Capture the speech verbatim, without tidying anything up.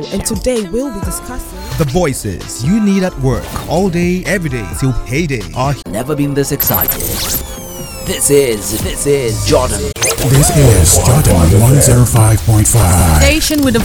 And today we'll be discussing the voices you need at work all day, every day till payday are never been this excited. This is this is Jordan. This is Jordan one oh five point five. station with the